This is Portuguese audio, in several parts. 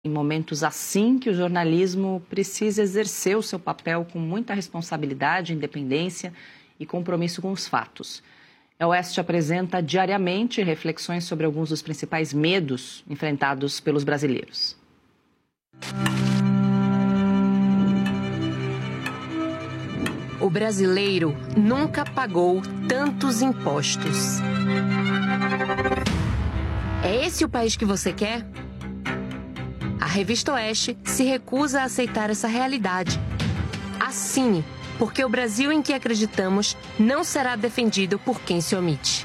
Em momentos assim que o jornalismo precisa exercer o seu papel com muita responsabilidade, independência e compromisso com os fatos. A Oeste apresenta diariamente reflexões sobre alguns dos principais medos enfrentados pelos brasileiros. O brasileiro nunca pagou tantos impostos. É esse o país que você quer? A Revista Oeste se recusa a aceitar essa realidade. Assine, porque o Brasil em que acreditamos não será defendido por quem se omite.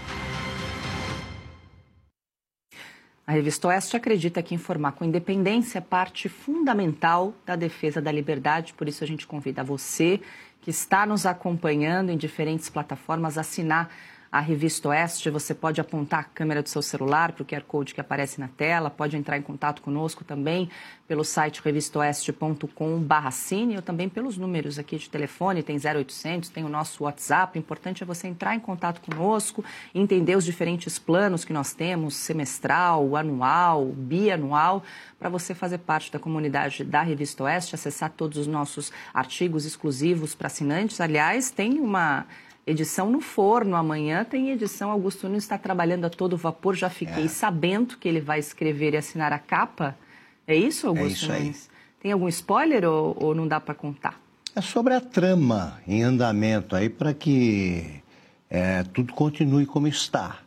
A Revista Oeste acredita que informar com independência é parte fundamental da defesa da liberdade, por isso a gente convida você que está nos acompanhando em diferentes plataformas a assinar a Revista Oeste. Você pode apontar a câmera do seu celular para o QR Code que aparece na tela, pode entrar em contato conosco também pelo site revistaoeste.com/assine ou também pelos números aqui de telefone, tem 0800, tem o nosso WhatsApp. O importante é você entrar em contato conosco, entender os diferentes planos que nós temos, semestral, anual, bianual, para você fazer parte da comunidade da Revista Oeste, acessar todos os nossos artigos exclusivos para assinantes. Aliás, tem uma edição no forno, amanhã tem edição. Augusto Nunes está trabalhando a todo vapor, já fiquei sabendo que ele vai escrever e assinar a capa. É isso, Augusto Nunes? Tem algum spoiler ou não dá para contar? É sobre a trama em andamento aí para que tudo continue como está.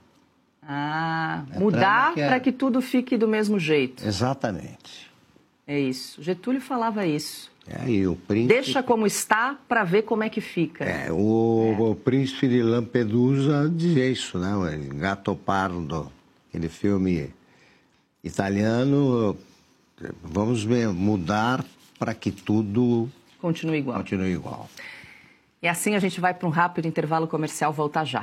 Mudar para que tudo fique do mesmo jeito. Exatamente. É isso. Getúlio falava isso. E o príncipe... Deixa como está para ver como é que fica. O príncipe de Lampedusa dizia isso, né? O Gattopardo, aquele filme italiano. Vamos mudar para que tudo continue igual. E assim a gente vai para um rápido intervalo comercial, volta já.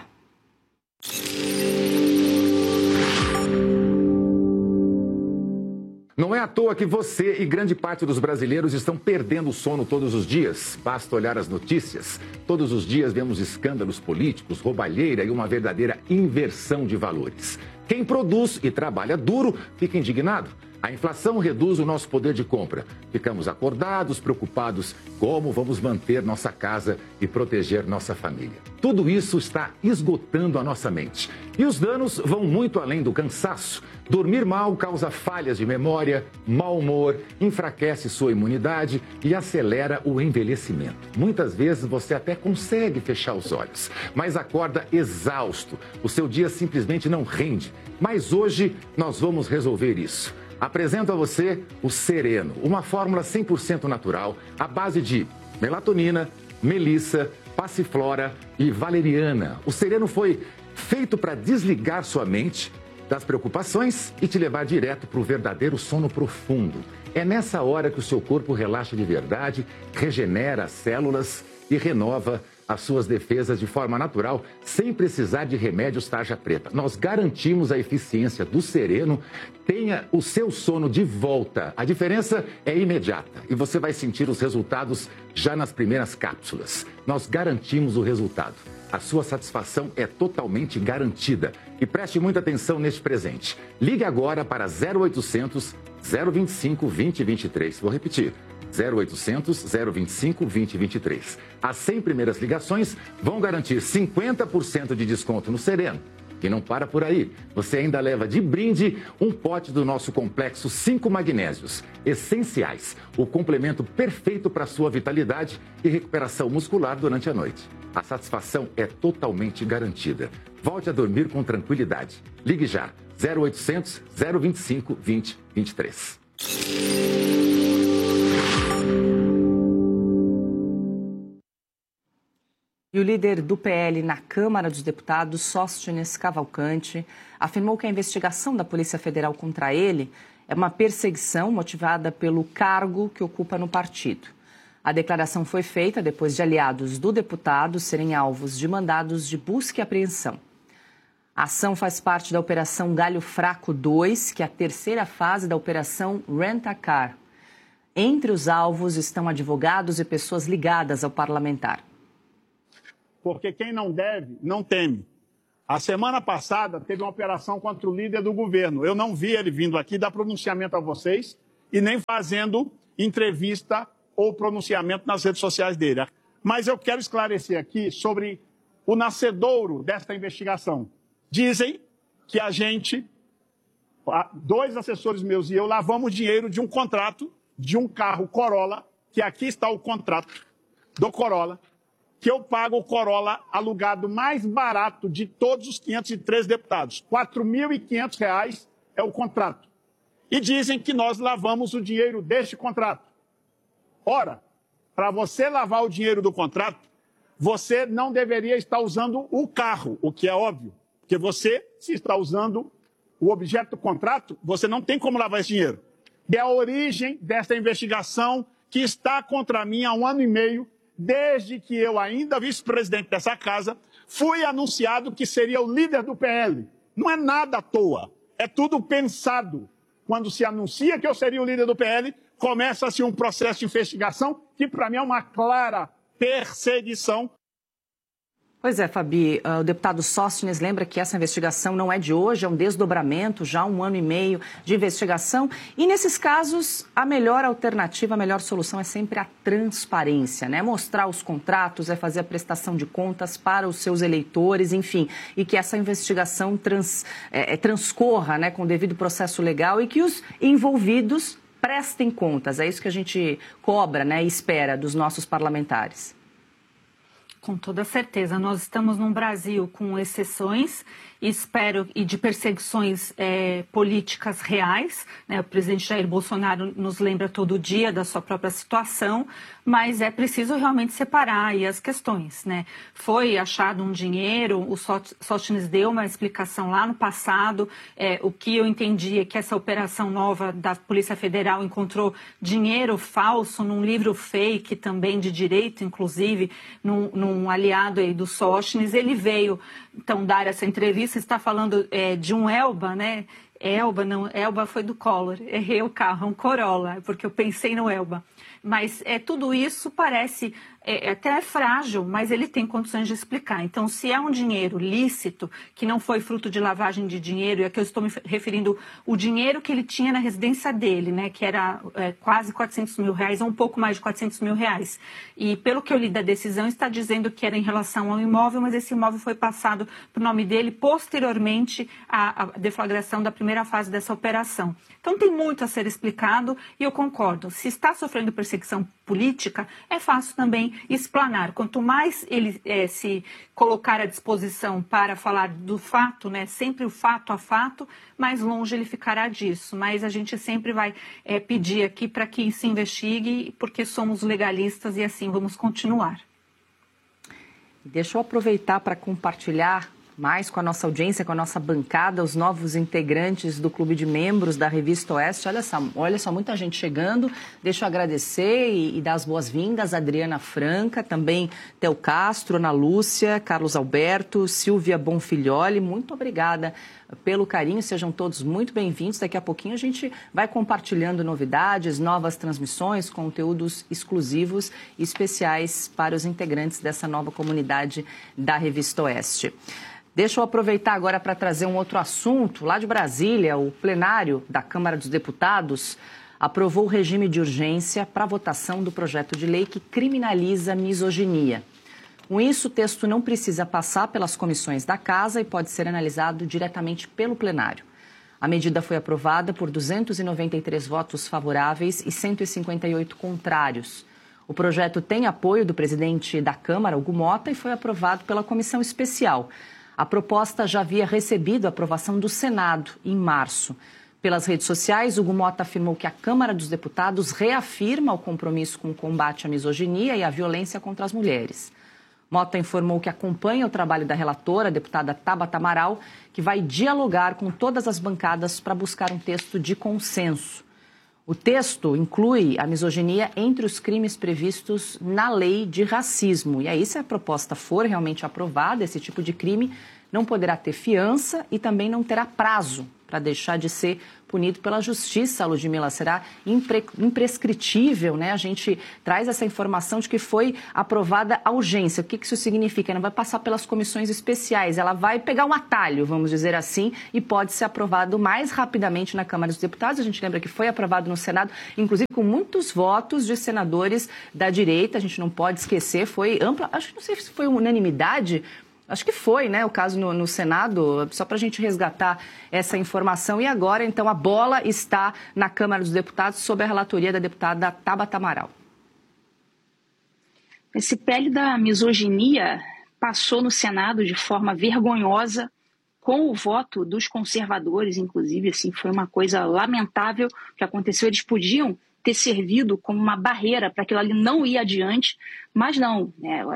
Não é à toa que você e grande parte dos brasileiros estão perdendo o sono todos os dias. Basta olhar as notícias. Todos os dias vemos escândalos políticos, roubalheira e uma verdadeira inversão de valores. Quem produz e trabalha duro fica indignado. A inflação reduz o nosso poder de compra. Ficamos acordados, preocupados como vamos manter nossa casa e proteger nossa família. Tudo isso está esgotando a nossa mente. E os danos vão muito além do cansaço. Dormir mal causa falhas de memória, mau humor, enfraquece sua imunidade e acelera o envelhecimento. Muitas vezes você até consegue fechar os olhos, mas acorda exausto. O seu dia simplesmente não rende. Mas hoje nós vamos resolver isso. Apresento a você o Sereno, uma fórmula 100% natural, à base de melatonina, melissa, passiflora e valeriana. O Sereno foi feito para desligar sua mente das preocupações e te levar direto para o verdadeiro sono profundo. É nessa hora que o seu corpo relaxa de verdade, regenera as células e renova as suas defesas de forma natural, sem precisar de remédios tarja preta. Nós garantimos a eficiência do Sereno. Tenha o seu sono de volta. A diferença é imediata e você vai sentir os resultados já nas primeiras cápsulas. Nós garantimos o resultado. A sua satisfação é totalmente garantida. E preste muita atenção neste presente. Ligue agora para 0800 025 2023. Vou repetir. 0800 025 2023. As 100 primeiras ligações vão garantir 50% de desconto no Sereno. E não para por aí. Você ainda leva de brinde um pote do nosso complexo 5 magnésios essenciais. O complemento perfeito para a sua vitalidade e recuperação muscular durante a noite. A satisfação é totalmente garantida. Volte a dormir com tranquilidade. Ligue já. 0800 025 2023. E o líder do PL na Câmara dos Deputados, Sóstenes Cavalcante, afirmou que a investigação da Polícia Federal contra ele é uma perseguição motivada pelo cargo que ocupa no partido. A declaração foi feita depois de aliados do deputado serem alvos de mandados de busca e apreensão. A ação faz parte da Operação Galho Fraco 2, que é a terceira fase da Operação Rent-a-Car. Entre os alvos estão advogados e pessoas ligadas ao parlamentar. Porque quem não deve, não teme. A semana passada teve uma operação contra o líder do governo. Eu não vi ele vindo aqui dar pronunciamento a vocês e nem fazendo entrevista ou pronunciamento nas redes sociais dele. Mas eu quero esclarecer aqui sobre o nascedouro desta investigação. Dizem que a gente, 2 assessores meus e eu, lavamos dinheiro de um contrato de um carro Corolla, que aqui está o contrato do Corolla, que eu pago o Corolla alugado mais barato de todos os 503 deputados. R$ 4.500 é o contrato. E dizem que nós lavamos o dinheiro deste contrato. Ora, para você lavar o dinheiro do contrato, você não deveria estar usando o carro, o que é óbvio. Porque você, se está usando o objeto do contrato, você não tem como lavar esse dinheiro. E é a origem dessa investigação que está contra mim há 1 ano e meio, desde que eu, ainda vice-presidente dessa casa, fui anunciado que seria o líder do PL. Não é nada à toa, é tudo pensado. Quando se anuncia que eu seria o líder do PL, começa-se um processo de investigação que, para mim, é uma clara perseguição. Pois é, Fabi, o deputado Sóstenes lembra que essa investigação não é de hoje, é um desdobramento, já 1 ano e meio de investigação. E nesses casos, a melhor alternativa, a melhor solução é sempre a transparência, né? Mostrar os contratos, é fazer a prestação de contas para os seus eleitores, enfim. E que essa investigação transcorra, né, com o devido processo legal e que os envolvidos prestem contas. É isso que a gente cobra, né, e espera dos nossos parlamentares. Com toda certeza. Nós estamos num Brasil com exceções, e de perseguições políticas reais, né? O presidente Jair Bolsonaro nos lembra todo dia da sua própria situação, mas é preciso realmente separar aí as questões, né? Foi achado um dinheiro, o Sóstenes deu uma explicação lá no passado, o que eu entendi é que essa operação nova da Polícia Federal encontrou dinheiro falso num livro fake também de direito, inclusive, num aliado aí do Sóstenes. Ele veio, então, dar essa entrevista, está falando de um Elba, né? Elba foi do Collor, errei o carro, é um Corolla, porque eu pensei no Elba. Mas tudo isso parece até frágil, mas ele tem condições de explicar. Então, se é um dinheiro lícito, que não foi fruto de lavagem de dinheiro, e aqui eu estou me referindo o dinheiro que ele tinha na residência dele, né, que era quase R$400 mil, ou um pouco mais de R$400 mil. E pelo que eu li da decisão, está dizendo que era em relação ao imóvel, mas esse imóvel foi passado para o nome dele posteriormente à deflagração da primeira fase dessa operação. Então, tem muito a ser explicado e eu concordo. Se está sofrendo perseguição política, é fácil também explanar. Quanto mais ele se colocar à disposição para falar do fato, né, sempre o fato a fato, mais longe ele ficará disso. Mas a gente sempre vai pedir aqui para que se investigue, porque somos legalistas e assim vamos continuar. Deixa eu aproveitar para compartilhar mais com a nossa audiência, com a nossa bancada, os novos integrantes do Clube de Membros da Revista Oeste. Olha só, muita gente chegando. Deixa eu agradecer e dar as boas-vindas. Adriana Franca, também Theo Castro, Ana Lúcia, Carlos Alberto, Silvia Bonfilholi. Muito obrigada pelo carinho. Sejam todos muito bem-vindos. Daqui a pouquinho a gente vai compartilhando novidades, novas transmissões, conteúdos exclusivos e especiais para os integrantes dessa nova comunidade da Revista Oeste. Deixa eu aproveitar agora para trazer um outro assunto. Lá de Brasília, o plenário da Câmara dos Deputados aprovou o regime de urgência para a votação do projeto de lei que criminaliza a misoginia. Com isso, o texto não precisa passar pelas comissões da Casa e pode ser analisado diretamente pelo plenário. A medida foi aprovada por 293 votos favoráveis e 158 contrários. O projeto tem apoio do presidente da Câmara, Hugo Mota, e foi aprovado pela comissão especial. A proposta já havia recebido a aprovação do Senado em março. Pelas redes sociais, Hugo Mota afirmou que a Câmara dos Deputados reafirma o compromisso com o combate à misoginia e à violência contra as mulheres. Mota informou que acompanha o trabalho da relatora, a deputada Tabata Amaral, que vai dialogar com todas as bancadas para buscar um texto de consenso. O texto inclui a misoginia entre os crimes previstos na lei de racismo. E aí, se a proposta for realmente aprovada, esse tipo de crime não poderá ter fiança e também não terá prazo para deixar de ser punido pela justiça, Ludmila? Será imprescritível, né? A gente traz essa informação de que foi aprovada a urgência. O que isso significa? Não vai passar pelas comissões especiais, ela vai pegar um atalho, vamos dizer assim, e pode ser aprovado mais rapidamente na Câmara dos Deputados. A gente lembra que foi aprovado no Senado, inclusive com muitos votos de senadores da direita, a gente não pode esquecer, foi ampla, acho que não sei se foi unanimidade. Acho que foi, né, o caso no Senado, só para a gente resgatar essa informação. E agora, então, a bola está na Câmara dos Deputados sob a relatoria da deputada Tabata Amaral. Esse PL da misoginia passou no Senado de forma vergonhosa, com o voto dos conservadores, inclusive, assim, foi uma coisa lamentável que aconteceu. Eles podiam ter servido como uma barreira para aquilo ali não ir adiante, mas não,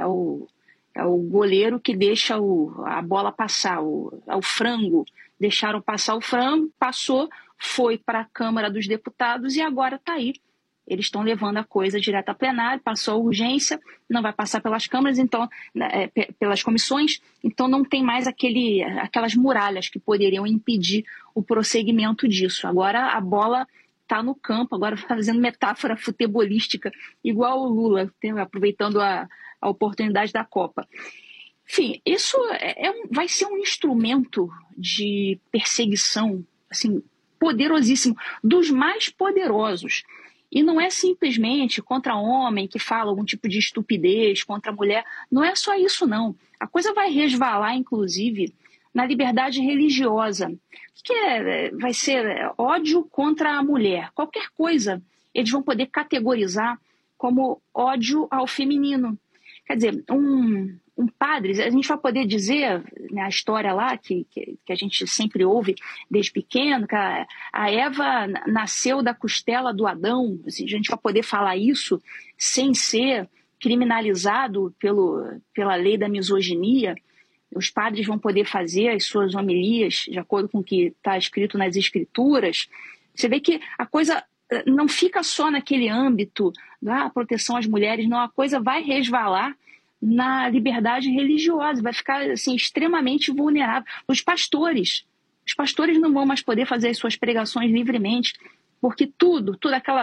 é o goleiro que deixa a bola passar, é o frango. Deixaram passar o frango, passou, foi para a Câmara dos Deputados e agora está aí. Eles estão levando a coisa direto a plenário, passou a urgência, não vai passar pelas câmaras, então, pelas comissões, então não tem mais aquelas muralhas que poderiam impedir o prosseguimento disso. Agora a bola está no campo, agora fazendo metáfora futebolística, igual o Lula, aproveitando a oportunidade da Copa. Enfim, isso vai ser um instrumento de perseguição, assim, poderosíssimo, dos mais poderosos. E não é simplesmente contra homem que fala algum tipo de estupidez, contra mulher, não é só isso não. A coisa vai resvalar, inclusive, na liberdade religiosa. O que vai ser ódio contra a mulher? Qualquer coisa eles vão poder categorizar como ódio ao feminino. Quer dizer, um padre, a gente vai poder dizer, né, a história lá que a gente sempre ouve desde pequeno, que a Eva nasceu da costela do Adão, assim, a gente vai poder falar isso sem ser criminalizado pela lei da misoginia. Os padres vão poder fazer as suas homilias de acordo com o que está escrito nas escrituras. Você vê que a coisa não fica só naquele âmbito da proteção às mulheres, não, a coisa vai resvalar na liberdade religiosa, vai ficar assim, extremamente vulnerável. Os pastores não vão mais poder fazer as suas pregações livremente, porque tudo aquela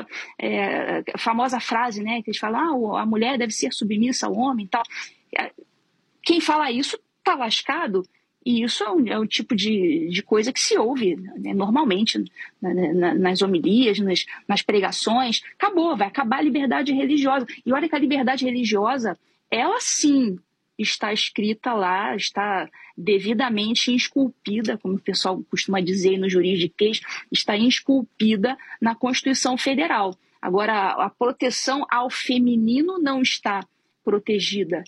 famosa frase, né, que eles falam, a mulher deve ser submissa ao homem e tal. Quem fala isso está lascado, e isso é o tipo de coisa que se ouve, né, normalmente nas homilias, nas pregações. Vai acabar a liberdade religiosa. E olha que a liberdade religiosa, ela sim está escrita lá, está devidamente esculpida, como o pessoal costuma dizer no juridiquês, está esculpida na Constituição Federal. Agora, a proteção ao feminino não está protegida.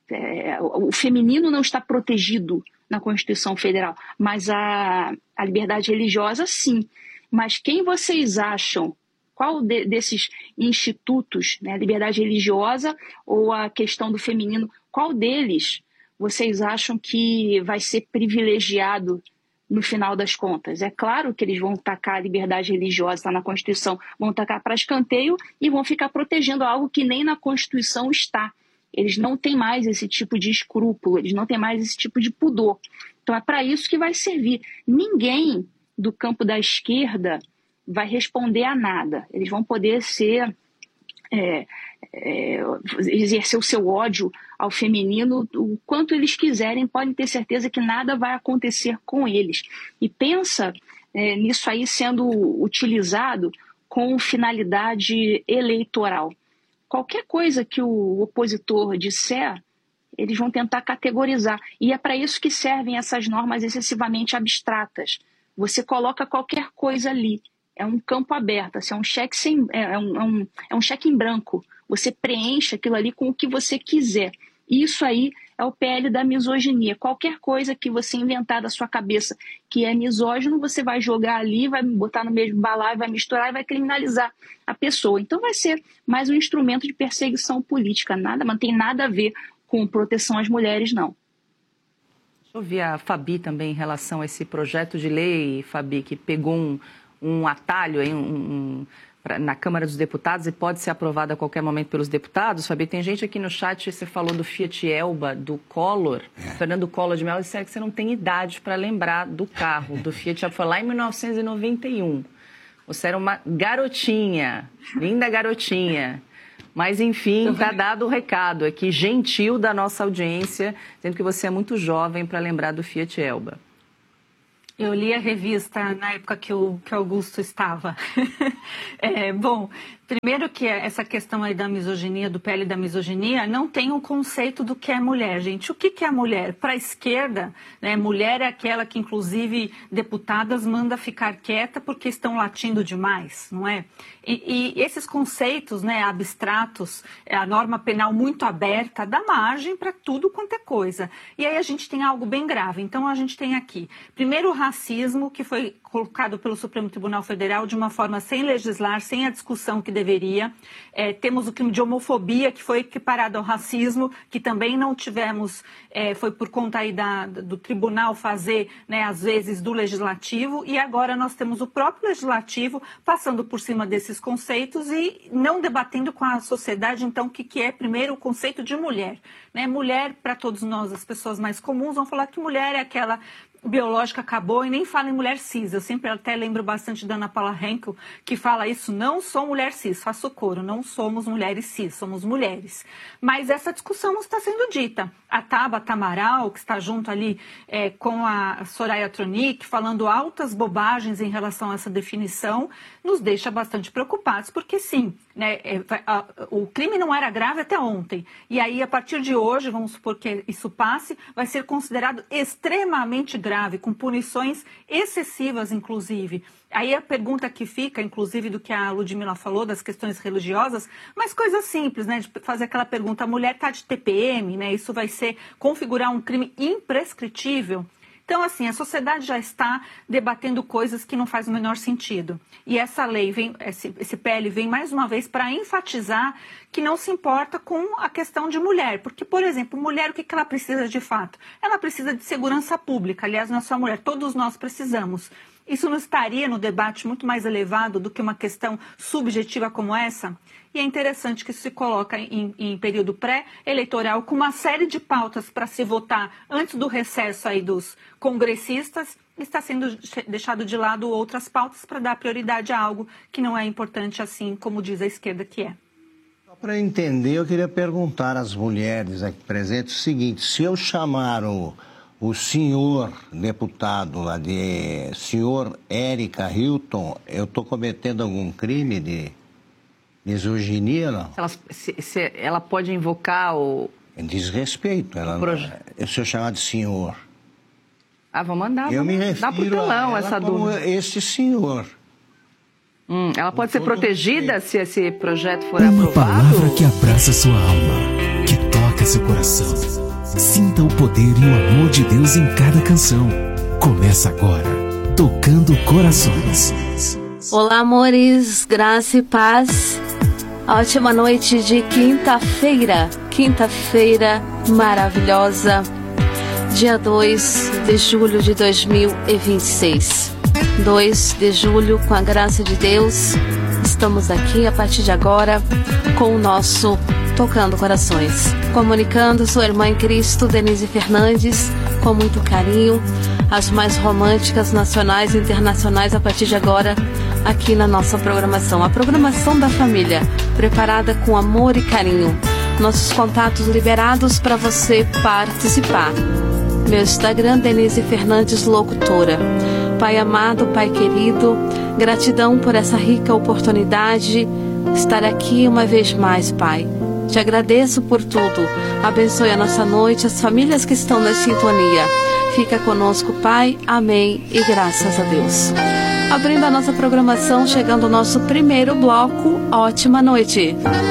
O feminino não está protegido na Constituição Federal, mas a liberdade religiosa sim. Mas quem vocês acham, qual desses institutos, né, liberdade religiosa ou a questão do feminino, qual deles vocês acham que vai ser privilegiado no final das contas? É claro que eles vão tacar a liberdade religiosa, está na Constituição, vão tacar para escanteio e vão ficar protegendo algo que nem na Constituição está. Eles não têm mais esse tipo de escrúpulo, eles não têm mais esse tipo de pudor. Então é para isso que vai servir. Ninguém do campo da esquerda vai responder a nada. Eles vão poder exercer o seu ódio ao feminino o quanto eles quiserem, podem ter certeza que nada vai acontecer com eles. E pensa nisso aí sendo utilizado com finalidade eleitoral. Qualquer coisa que o opositor disser, eles vão tentar categorizar. E é para isso que servem essas normas excessivamente abstratas. Você coloca qualquer coisa ali. É um campo aberto, assim, é um cheque em branco. Você preenche aquilo ali com o que você quiser. Isso aí é o PL da misoginia. Qualquer coisa que você inventar da sua cabeça que é misógino, você vai jogar ali, vai botar no mesmo balaio, vai misturar e vai criminalizar a pessoa. Então vai ser mais um instrumento de perseguição política. Não tem nada a ver com proteção às mulheres, não. Deixa eu ouvir a Fabi também em relação a esse projeto de lei, Fabi, que pegou um atalho, na Câmara dos Deputados e pode ser aprovada a qualquer momento pelos deputados. Fabi, tem gente aqui no chat, você falou do Fiat Elba, do Collor, Fernando Collor de Mello, disseram que você não tem idade para lembrar do carro, do Fiat Elba, foi lá em 1991. Você era uma garotinha, linda garotinha. Mas, enfim, está dado o recado aqui, gentil da nossa audiência, dizendo que você é muito jovem para lembrar do Fiat Elba. Eu li a revista na época que o Augusto estava. Bom, primeiro que essa questão aí da misoginia, do PL da misoginia, não tem um conceito do que é mulher, gente. O que é mulher? Para a esquerda, né, mulher é aquela que, inclusive, deputadas manda ficar quieta porque estão latindo demais, não é? E esses conceitos, né, abstratos, a norma penal muito aberta, dá margem para tudo quanto é coisa. E aí a gente tem algo bem grave. Então, a gente tem aqui, primeiro, o racismo, que foi colocado pelo Supremo Tribunal Federal de uma forma sem legislar, sem a discussão que deveria. Temos o crime de homofobia, que foi equiparado ao racismo, que também não tivemos, foi por conta aí do tribunal fazer, né, às vezes, do legislativo, e agora nós temos o próprio legislativo passando por cima desses conceitos e não debatendo com a sociedade, então, o que é, primeiro, o conceito de mulher. Né? Mulher, para todos nós, as pessoas mais comuns, vão falar que mulher é aquela biológica, acabou, e nem fala em mulher cis. Eu sempre até lembro bastante da Ana Paula Henkel, que fala isso: não sou mulher cis, faço coro, não somos mulheres cis, somos mulheres. Mas essa discussão não está sendo dita. A Tabata Amaral, que está junto ali com a Soraya Tronic, falando altas bobagens em relação a essa definição, nos deixa bastante preocupados, porque sim, né, o crime não era grave até ontem, e aí a partir de hoje, vamos supor que isso passe, vai ser considerado extremamente grave, com punições excessivas, inclusive. Aí a pergunta que fica, inclusive do que a Ludmila falou, das questões religiosas, mas coisas simples, né? De fazer aquela pergunta: a mulher está de TPM, né? Isso vai configurar um crime imprescritível? Então, assim, a sociedade já está debatendo coisas que não fazem o menor sentido. E essa lei, esse PL vem mais uma vez para enfatizar que não se importa com a questão de mulher. Porque, por exemplo, mulher, o que ela precisa de fato? Ela precisa de segurança pública. Aliás, não é só a mulher, todos nós precisamos. Isso não estaria no debate muito mais elevado do que uma questão subjetiva como essa? E é interessante que isso se coloca em período pré-eleitoral, com uma série de pautas para se votar antes do recesso aí dos congressistas, está sendo deixado de lado outras pautas para dar prioridade a algo que não é importante assim, como diz a esquerda que é. Para entender, eu queria perguntar às mulheres aqui presentes o seguinte: se eu chamar o senhor deputado lá de senhor Érica Hilton, eu estou cometendo algum crime de misoginia, não? Ela pode invocar o... Desrespeito. Se eu chamar de senhor. Vou mandar. Eu me refiro a ela como esse senhor. Ela pode ser protegida se esse projeto for aprovado? Uma palavra que abraça sua alma, que toca seu coração. Sinta o poder e o amor de Deus em cada canção. Começa agora, Tocando Corações. Olá, amores, graça e paz. Ótima noite de quinta-feira. Quinta-feira maravilhosa. Dia 2 de julho de 2026. 2 de julho, com a graça de Deus, estamos aqui a partir de agora com o nosso Tocando Corações. Comunicando sua irmã em Cristo, Denise Fernandes, com muito carinho, as mais românticas nacionais e internacionais a partir de agora, aqui na nossa programação. A programação da família, preparada com amor e carinho. Nossos contatos liberados para você participar. Meu Instagram, Denise Fernandes Locutora. Pai amado, Pai querido, gratidão por essa rica oportunidade de estar aqui uma vez mais, Pai. Te agradeço por tudo. Abençoe a nossa noite, as famílias que estão na sintonia. Fica conosco, Pai. Amém e graças a Deus. Abrindo a nossa programação, chegando ao nosso primeiro bloco. Ótima noite.